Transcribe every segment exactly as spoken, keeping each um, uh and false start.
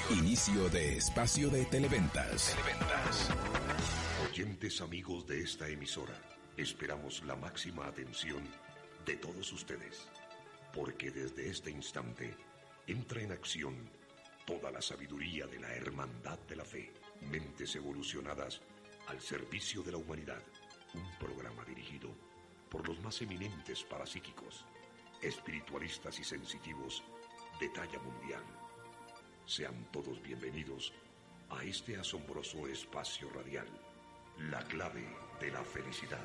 Inicio de espacio de Televentas. Televentas. Oyentes amigos de esta emisora, esperamos la máxima atención de todos ustedes, porque desde este instante entra en acción toda la sabiduría de la hermandad de la fe, mentes evolucionadas al servicio de la humanidad, un programa dirigido por los más eminentes parapsíquicos, espiritualistas y sensitivos de talla mundial. Sean todos bienvenidos a este asombroso espacio radial, la clave de la felicidad.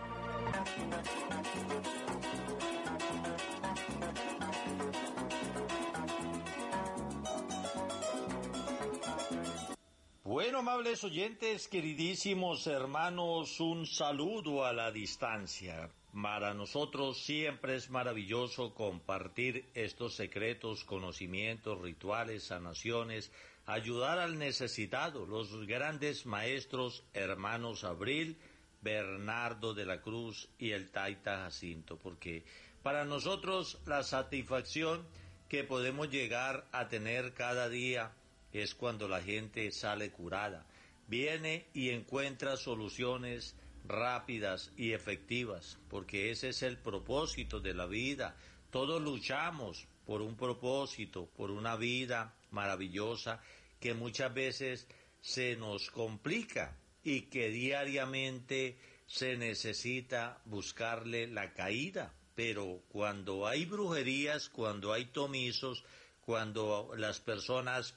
Bueno, amables oyentes, queridísimos hermanos, un saludo a la distancia. Para nosotros siempre es maravilloso compartir estos secretos, conocimientos, rituales, sanaciones, ayudar al necesitado, los grandes maestros hermanos Abril, Bernardo de la Cruz y el Taita Jacinto, porque para nosotros la satisfacción que podemos llegar a tener cada día es cuando la gente sale curada, viene y encuentra soluciones rápidas y efectivas, porque ese es el propósito de la vida. Todos luchamos por un propósito, por una vida maravillosa que muchas veces se nos complica y que diariamente se necesita buscarle la caída. Pero cuando hay brujerías, cuando hay tomizos, cuando las personas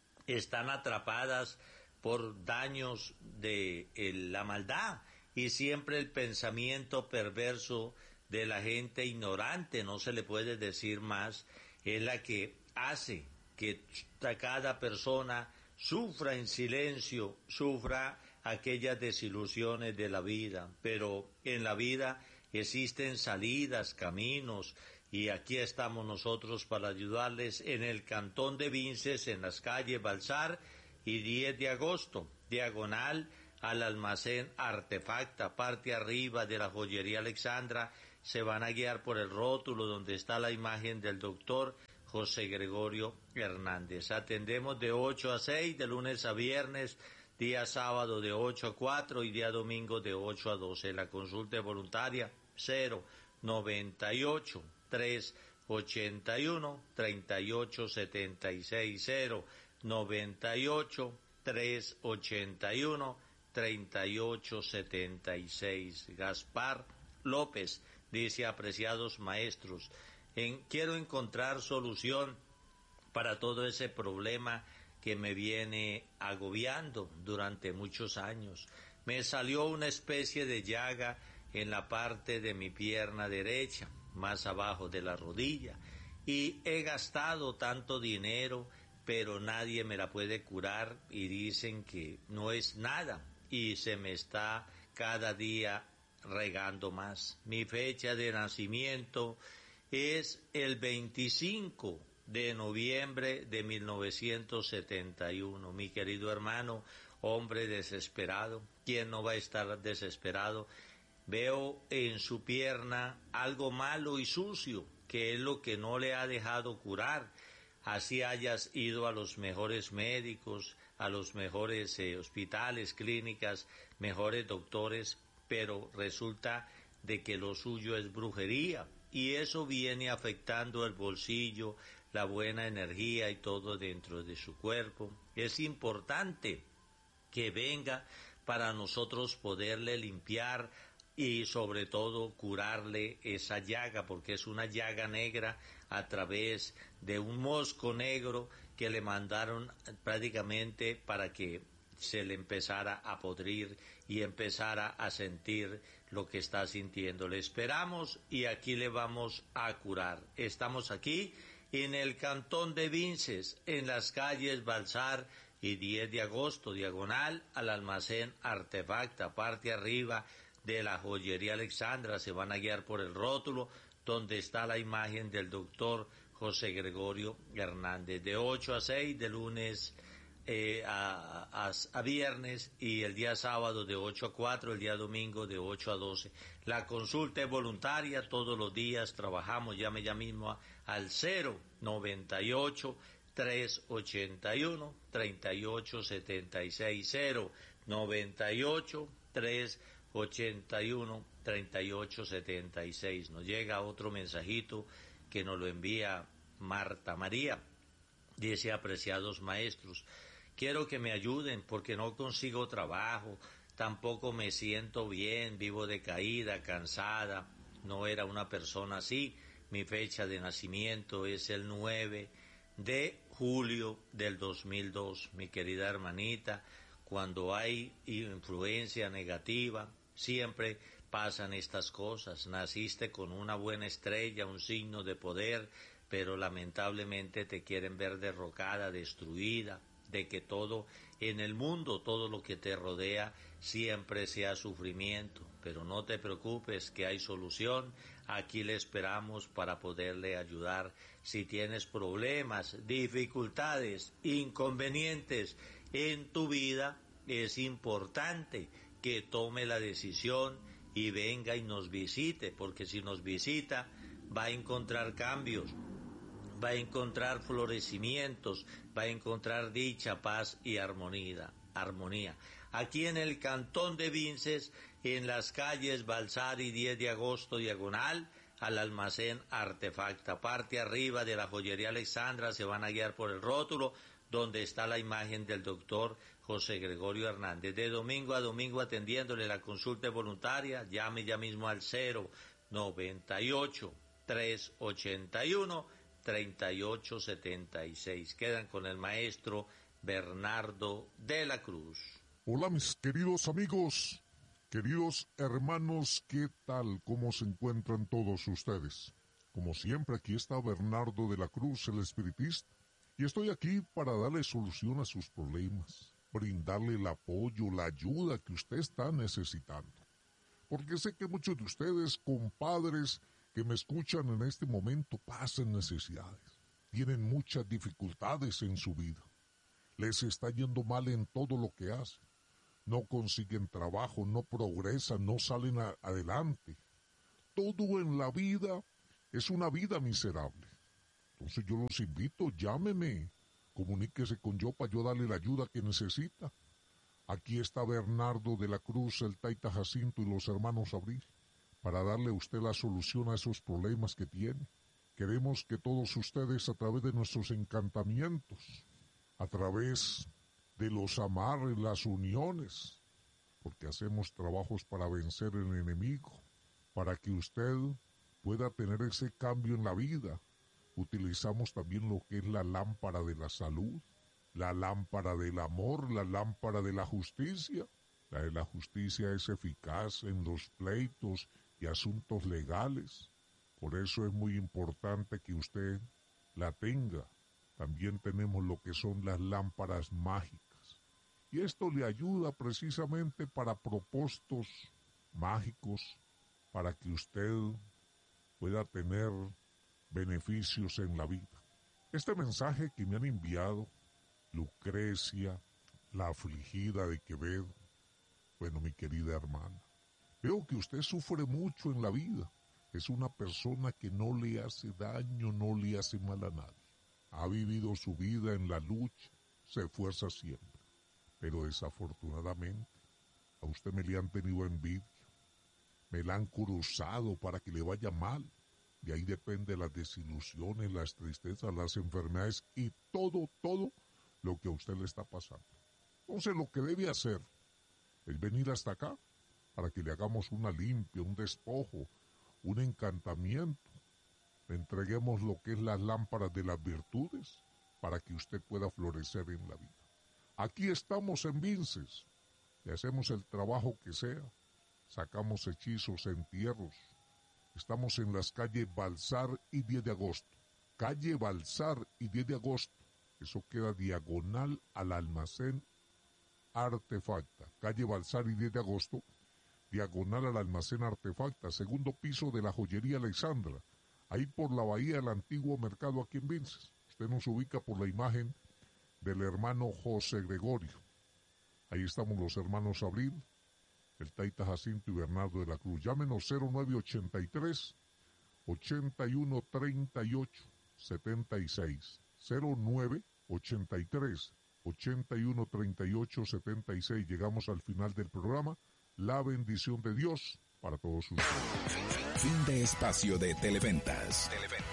están atrapadas por daños de eh, la maldad, y siempre el pensamiento perverso de la gente ignorante, no se le puede decir más, es la que hace que cada persona sufra en silencio, sufra aquellas desilusiones de la vida. Pero en la vida existen salidas, caminos, y aquí estamos nosotros para ayudarles en el Cantón de Vinces, en las calles Balsar y diez de agosto, diagonal al almacén Artefacta, parte arriba de la joyería Alexandra. Se van a guiar por el rótulo donde está la imagen del doctor José Gregorio Hernández. Atendemos de ocho a seis, de lunes a viernes, día sábado de ocho a cuatro y día domingo de ocho a doce. La consulta voluntaria cero noventa y ocho, tres ochenta y uno, treinta y ocho setenta y seis, cero noventa y ocho, tres ochenta y uno, treinta y ocho setenta y seis. Gaspar López dice: apreciados maestros, en, quiero encontrar solución para todo ese problema que me viene agobiando durante muchos años. Me salió una especie de llaga en la parte de mi pierna derecha, más abajo de la rodilla, y he gastado tanto dinero, pero nadie me la puede curar, y dicen que no es nada, y se me está cada día regando más. Mi fecha de nacimiento es el veinticinco de noviembre de mil novecientos setenta y uno. Mi querido hermano, hombre desesperado, ¿quién no va a estar desesperado? Veo en su pierna algo malo y sucio, que es lo que no le ha dejado curar. Así hayas ido a los mejores médicos, a los mejores eh, hospitales, clínicas, mejores doctores, pero resulta de que lo suyo es brujería, y eso viene afectando el bolsillo, la buena energía y todo dentro de su cuerpo. Es importante que venga para nosotros poderle limpiar y sobre todo curarle esa llaga, porque es una llaga negra a través de un mosco negro que le mandaron prácticamente para que se le empezara a podrir y empezara a sentir lo que está sintiendo. Le esperamos y aquí le vamos a curar. Estamos aquí en el Cantón de Vinces, en las calles Balsar y diez de agosto, diagonal al almacén Artefacta, parte arriba de la joyería Alexandra. Se van a guiar por el rótulo donde está la imagen del doctor José Gregorio Hernández, de ocho a seis, de lunes eh, a, a, a viernes, y el día sábado de ocho a cuatro, el día domingo de ocho a doce. La consulta es voluntaria, todos los días trabajamos. Llame ya mismo a, al cero noventa y ocho, tres ochenta y uno, treinta y ocho setenta y seis, cero noventa y ocho, tres ochenta y uno, treinta y ocho setenta y seis. Nos llega otro mensajito que nos lo envía Marta María. Dice: apreciados maestros, quiero que me ayuden porque no consigo trabajo, tampoco me siento bien, vivo decaída, cansada, no era una persona así. Mi fecha de nacimiento es el nueve de julio del dos mil dos. Mi querida hermanita, cuando hay influencia negativa, siempre pasan estas cosas. Naciste con una buena estrella, un signo de poder, pero lamentablemente te quieren ver derrocada, destruida, de que todo en el mundo, todo lo que te rodea, siempre sea sufrimiento. Pero no te preocupes, que hay solución. Aquí le esperamos para poderle ayudar. Si tienes problemas, dificultades, inconvenientes en tu vida, es importante que tome la decisión y venga y nos visite, porque si nos visita va a encontrar cambios, va a encontrar florecimientos, va a encontrar dicha, paz y armonía. armonía. Aquí en el Cantón de Vinces, en las calles Balsar y diez de agosto, diagonal al almacén Artefacta. Parte arriba de la joyería Alexandra se van a guiar por el rótulo donde está la imagen del doctor José Gregorio Hernández. De domingo a domingo atendiéndole la consulta voluntaria. Llame ya mismo al cero noventa y ocho, tres ochenta y uno, treinta y ocho setenta y seis. Quedan con el maestro Bernardo de la Cruz. Hola mis queridos amigos, queridos hermanos, ¿qué tal? ¿Cómo se encuentran todos ustedes? Como siempre, aquí está Bernardo de la Cruz, el espiritista, y estoy aquí para darle solución a sus problemas, brindarle el apoyo, la ayuda que usted está necesitando. Porque sé que muchos de ustedes, compadres que me escuchan en este momento, pasan necesidades, tienen muchas dificultades en su vida, les está yendo mal en todo lo que hacen, no consiguen trabajo, no progresan, no salen a- adelante. Todo en la vida es una vida miserable. Entonces yo los invito, llámeme, comuníquese con yo para yo darle la ayuda que necesita. Aquí está Bernardo de la Cruz, el Taita Jacinto y los hermanos Abril, para darle a usted la solución a esos problemas que tiene. Queremos que todos ustedes, a través de nuestros encantamientos, a través de los amarres, las uniones, porque hacemos trabajos para vencer el enemigo, para que usted pueda tener ese cambio en la vida. Utilizamos también lo que es la lámpara de la salud, la lámpara del amor, la lámpara de la justicia. La de la justicia es eficaz en los pleitos y asuntos legales. Por eso es muy importante que usted la tenga. También tenemos lo que son las lámparas mágicas. Y esto le ayuda precisamente para propósitos mágicos, para que usted pueda tener beneficios en la vida. Este mensaje que me han enviado Lucrecia, la afligida de Quevedo, bueno, mi querida hermana, veo que usted sufre mucho en la vida. Es una persona que no le hace daño, no le hace mal a nadie. Ha vivido su vida en la lucha, se esfuerza siempre. Pero desafortunadamente, a usted me le han tenido envidia, me la han cruzado para que le vaya mal. De ahí depende las desilusiones, las tristezas, las enfermedades y todo, todo lo que a usted le está pasando. Entonces lo que debe hacer es venir hasta acá para que le hagamos una limpia, un despojo, un encantamiento. Le entreguemos lo que es las lámparas de las virtudes para que usted pueda florecer en la vida. Aquí estamos en Vinces, le hacemos el trabajo que sea, sacamos hechizos, entierros. Estamos en las calles Balsar y diez de agosto. Calle Balsar y diez de agosto. Eso queda diagonal al almacén Artefacta. Calle Balsar y diez de agosto, diagonal al almacén Artefacta, segundo piso de la joyería Alexandra. Ahí por la bahía del antiguo mercado aquí en Vinces. Usted nos ubica por la imagen del hermano José Gregorio. Ahí estamos los hermanos Abril, el Taita Jacinto y Bernardo de la Cruz. Llámenos cero nueve ochenta y tres, ochenta y uno treinta y ocho setenta y seis. cero nueve ochenta y tres ochenta y uno treinta y ocho setenta y seis. Llegamos al final del programa. La bendición de Dios para todos ustedes. Fin de espacio de Televentas. Televentas.